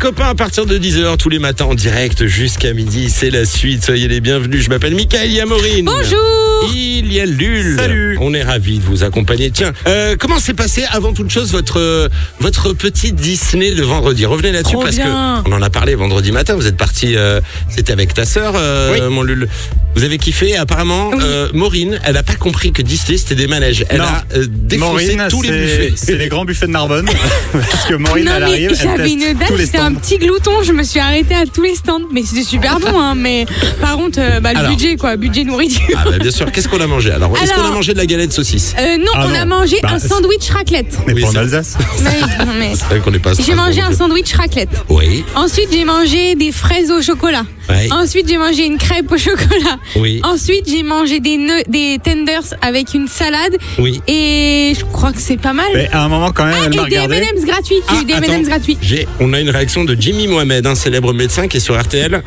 copains à partir de 10h tous les matins en direct jusqu'à midi. C'est la suite. Soyez les bienvenus. Je m'appelle Mickaël, il y a Maureen. Bonjour. Il y a Lul. Salut. On est ravis de vous accompagner. Tiens, comment s'est passé avant toute chose votre petit Disney le vendredi? Revenez là-dessus Trop parce bien. que on en a parlé vendredi matin. Vous êtes parti, c'était avec ta sœur, Oui. mon Lul. Vous avez kiffé. Apparemment, Oui. Maureen, elle a pas compris que Disney c'était des manèges. Elle Non. a défoncé Maureen, tous les buffets. c'est les grands buffets de Narbonne. Parce que Maureen, Non elle mais arrive, elle j'avais une teste date, tous les j'étais un stands. petit glouton, je me suis arrêtée à tous les stands. Mais c'était super bon, hein. Mais par contre, le Alors. budget nourriture. Ah bah bien sûr. Qu'est-ce qu'on a mangé alors? Est-ce qu'on a mangé de la galette saucisse? Non, Ah on non. a mangé Bah, un sandwich raclette. Mais Oui, pas en c'est- Alsace. Mais C'est vrai qu'on n'est pas. à j'ai Strasbourg mangé non un plus. sandwich raclette. Oui. Ensuite, j'ai mangé des fraises au chocolat. Ouais. Ensuite, j'ai mangé une crêpe au chocolat. Oui. Ensuite, j'ai mangé des tenders avec une salade. Oui. Et je crois que c'est pas mal. Mais à un moment, quand même, elle m'a Et des regardé. M&M's gratuits. J'ai eu des attends. M&M's gratuits. On a une réaction de Jimmy Mohamed, un célèbre médecin qui est sur RTL.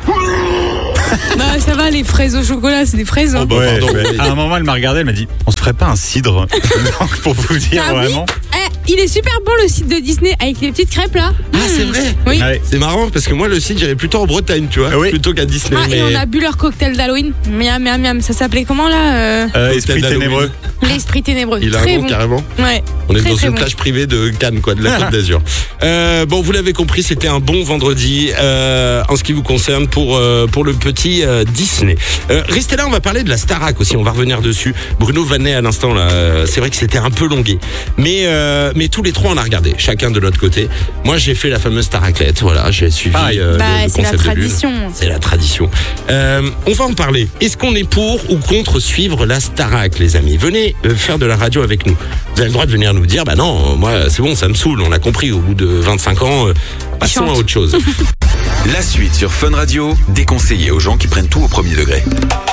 Bah, ça va, les fraises au chocolat, c'est des fraises. Hein. Oh, bah, Ouais, pardon, mais oui. à un moment, elle m'a regardé, elle m'a dit on se ferait pas un cidre. Donc, pour vous dire Ah oui. vraiment. Il est super bon le site de Disney avec les petites crêpes là. Ah, c'est vrai. Oui. Ouais. C'est marrant parce que moi le site j'irais plutôt en Bretagne, tu vois, Ah oui. plutôt qu'à Disney. Ah, et on a bu leur cocktail d'Halloween. Miam, miam, miam. Ça s'appelait comment là Esprit d'Halloween. ténébreux. L'esprit ténébreux. Il a Très un nom bon. carrément. Ouais. On est Très, dans très une bon. plage privée de Cannes, quoi, de la Côte d'Azur. Bon, vous l'avez compris, c'était un bon vendredi en ce qui vous concerne pour le petit Disney. Restez là, on va parler de la Starac aussi. On va revenir dessus. Bruno Vannet à l'instant là, c'est vrai que c'était un peu longué, mais tous les trois on a regardé, chacun de notre côté. Moi j'ai fait la fameuse Staraclette. Voilà, j'ai suivi Pareil. le C'est la concept de Lune. tradition. C'est la tradition. On va en parler. Est-ce qu'on est pour ou contre suivre la Starac, les amis? Venez faire de la radio avec nous. Vous avez le droit de venir nous dire, bah non, moi c'est bon, ça me saoule, on a compris, au bout de 25 ans, passons à Chante. autre chose. La suite sur Fun Radio, déconseillé aux gens qui prennent tout au premier degré.